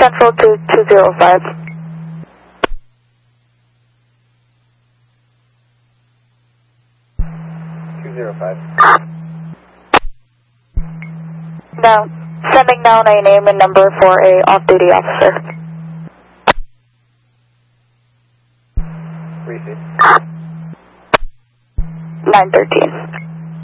Central to 205. Now, sending down a name and number for a off-duty officer. Receive. 913.